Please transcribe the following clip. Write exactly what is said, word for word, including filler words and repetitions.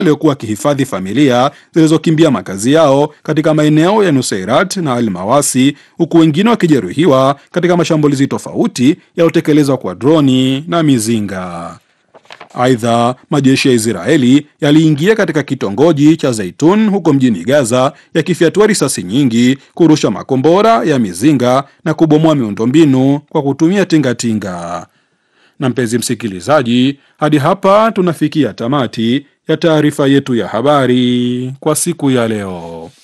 waliokuwa wakihifadhi familia zilizokimbia makazi yao katika maeneo ya Nusairat na Al-Mawasi, huku wengine wakijeruhiwa katika mashambulizi tofauti yaliyotekelezwa kwa droni na mizinga. Aidha, majeshi ya Israeli yaliingia katika kitongoji cha Zaitun huko mjini Gaza, yakifyatua risasi nyingi, kurusha makombora ya mizinga na kubomoa miundombinu kwa kutumia tingatinga. Na mpenzi msikilizaji, hadi hapa tunafikia tamati ya taarifa yetu ya habari kwa siku ya leo.